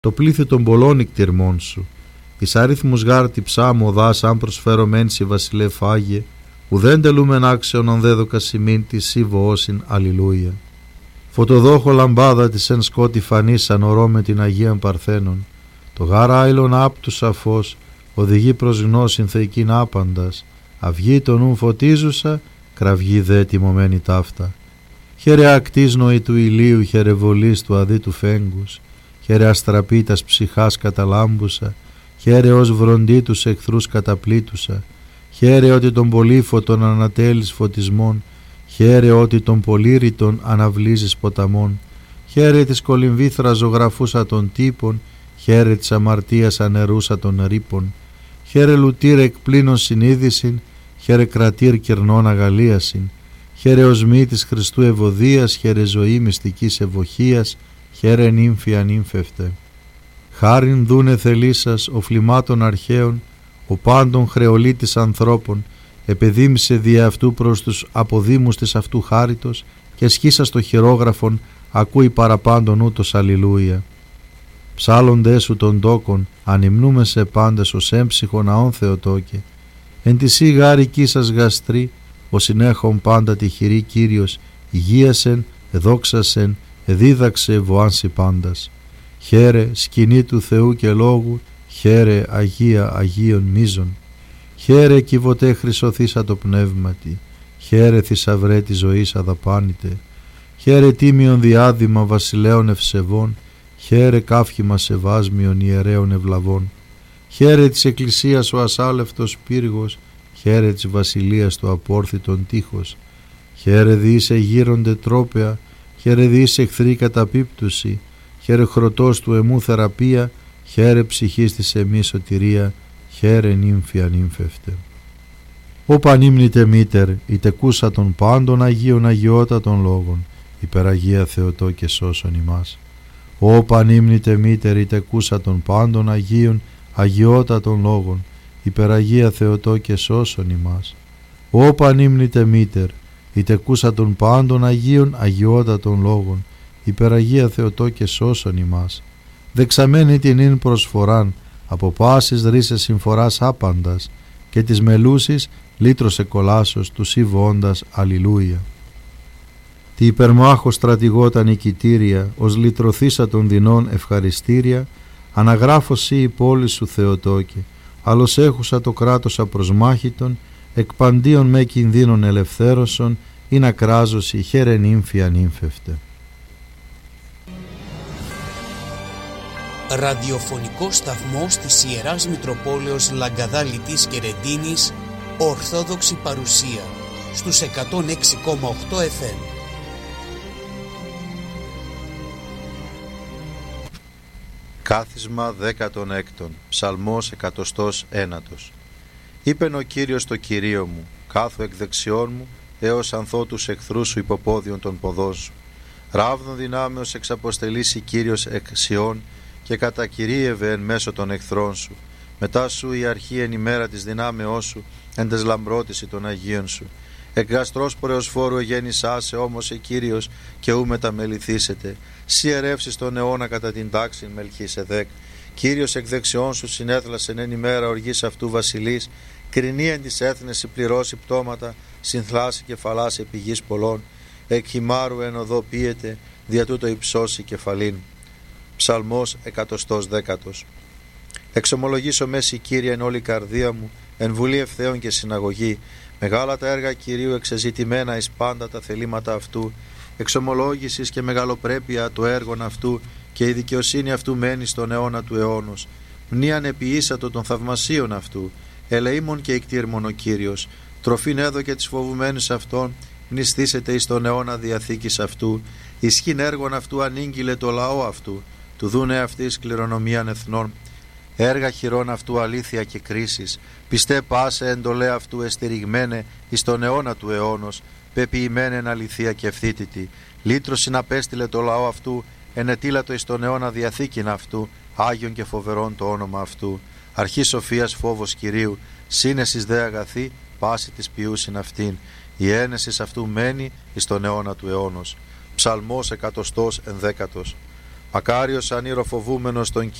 το πλήθη των πολλών εκτιρμών σου. Εις αριθμούς γάρτη ψάμου οδάς, αν προσφέρωμέν σοι βασιλεύ φάγε, ουδέν τελούμεν άξιον αν δέδοκα σημείν τη σύ βοώσιν. Αλληλούια. Φωτοδόχο λαμπάδα της εν σκότη φανής, ανορώ με την Αγίαν Παρθένων. Το γάρα άειλον άπτου σαφώς, οδηγεί προς γνώσιν θεϊκήν άπαντας. Αυγή το νου φωτίζουσα, κραυγή δε τιμωμένη ταύτα. Χαίρε ακτής νοη του ηλίου, χαίρε βολής του αδύ του φέγγους. Χαίρε αστραπήτας ψυχάς καταλάμπουσα, χαίρε ως βροντί τους εχθρούς καταπλήτουσα. Χαίρε ότι τον πολύφωτον ανατέλεις φωτισμών, χαίρε ότι τον πολύρητον αναβλύζεις ποταμών. Χαίρε της κολυμβήθρας ζωγραφούσα των τύπων, χαίρε της αμαρτίας ανερούσα των ρήπων. Χαίρε λουτήρ εκπλήνων συνείδησιν, χαίρε κρατήρ κερνών αγαλίασιν. Χαίρε οσμή της Χριστού ευωδίας, χαίρε ζωή μυστικής ευοχίας, χαίρε νύμφη ανύμφευτε. Χάριν δούνε θελήσας ο φλιμάτων αρχαίων, ο πάντων χρεολίτης ανθρώπων, επεδίμησε δια αυτού προς τους αποδήμους της αυτού χάριτος και σχίσα στο χειρόγραφον ακούει παραπάντων ούτως αλληλούια. Ψάλλονται σου των τόκων, ανυμνούμε σε πάντες ως έμψυχον αών Θεοτόκε. Εν τη σύ γάρικη σας γαστρή, ο συνέχον πάντα τη χειρή Κύριος, υγείασεν, εδόξασεν, εδίδαξε βοάνσι πάντας. Χαίρε σκηνή του Θεού και λόγου, χαίρε Αγία Αγίων μίζων. Χαίρε κυβωτέ χρυσωθήσα το πνεύματι, χαίρε θησαυρέ τη ζωής αδαπάνητε. Χαίρε τίμιον διάδημα βασιλέων ευσεβών, χαίρε καύχημα σεβάσμιον ιερέων ευλαβών. Χαίρε της εκκλησίας ο ασάλευτος πύργος, χαίρε της βασιλείας το απόρθητον τείχος. Χαίρε διήσε γύρονται τρόπαια, χαίρε διήσε εχθρή καταπίπτουση, χαίρε χρωτός του εμού θεραπεία, χαίρε ψυχής της εμή σωτηρία, χαίρε νύμφη ανύμφευτε. Ω πανύμνητε μήτερ, η τεκούσα των πάντων Αγίων αγιότατων λόγων, υπεραγία Θεοτό και σώσον ημάς. Ω πανύμνητε μήτερ, η τεκούσα των πάντων Αγίων αγιότατων λόγων, υπεραγία Θεοτό και σώσον ημάς. Ω πανύμνητε μήτερ, η τεκούσα των πάντων Αγίων αγιότατων λόγων, υπεραγία Θεοτό και σώσον ημάς. Δεξαμένη την ίν προσφοράν, από πάσης ρίσες συμφοράς άπαντας, και της μελούσης λύτρωσε κολάσος του σύβοντας. Αλληλούια. Τι υπερμάχος στρατηγότα νικητήρια, ως λυτρωθήσα των δεινών ευχαριστήρια, αναγράφωσι η πόλη σου Θεοτόκε, άλλος έχουσα το κράτος απροσμάχητον, εκπαντίον με κινδύνων ελευθέρωσον, ή να κράζωσι χαίρε νύμφη ανύμφευτε. Ραδιοφωνικός σταθμός της Ιεράς Μητροπόλεως Λαγκαδά Λιτής και Ρεντίνης, Ορθόδοξη παρουσία, στους 106,8 FM. Κάθισμα 16, Ψαλμός 101. Είπεν ο Κύριος το Κυρίο μου, κάθω εκ δεξιών μου, έως ανθώ τους εχθρούς σου υποπόδιον των ποδών σου. Ράβδον δυνάμεως εξαποστελήσει Κύριος εκ Σιών, και κατακυρίευε εν μέσω των εχθρών σου. Μετά σου η αρχή εν ημέρα της δυνάμεώς σου, εν τες λαμπρότηση των Αγίων σου. Εκ γαστρός πορεοσφόρου εγέννησάσε όμως Κύριος, και ου μεταμεληθήσετε. Σι ερεύσεις τον αιώνα κατά την τάξη Μελχισεδέκ. Κύριος εκ δεξιών σου συνέθλασεν εν ημέρα οργής αυτού βασιλής, κρινή εν της έθνεση πληρώσει πτώματα, συνθλάσει κεφαλάς επί γης πολλών. Εκ χυμάρου εν οδό πίεται, δια τούτο υψώσει κεφαλήν. Ψαλμός 110. Εξομολογήσω μέση Κύριε εν όλη καρδία μου, εν βουλή ευθέων και συναγωγή. Μεγάλα τα έργα Κυρίου εξεζητημένα εις πάντα τα θελήματα αυτού. Εξομολόγησης και μεγαλοπρέπεια το έργον αυτού, και η δικαιοσύνη αυτού μένει στον αιώνα του αιώνος. Μνήαν επιήσατο των θαυμασίων αυτού, ελεήμων και εκτήρμων ο Κύριος. Τροφήν έδωκε τις φοβουμένους αυτών, νηστήσετε εις τον αιώνα διαθήκης αυτού. Ισχύν έργων αυτού ανήγγειλε το λαό αυτού, του δούνε αυτής κληρονομίαν εθνών. Έργα χειρών αυτού αλήθεια και κρίσης, πιστέ πάσε εντολέ αυτού εστηριγμένε εις τον αιώνα του αιώνος, πεποιημένε εν αληθεία και ευθύτητη. Λύτρωσιν απέστειλε το λαό αυτού, ενετήλατο εις τον αιώνα διαθήκην αυτού, Άγιον και φοβερόν το όνομα αυτού. Αρχή σοφίας φόβος Κυρίου, σύνεσης δε αγαθή, πάση της ποιούσιν αυτήν. Η ένεσης αυτού μένει εις τον αιώνα του αιώνος. Ψαλμός 111. Μακάριος ανήροφοβούμενος τον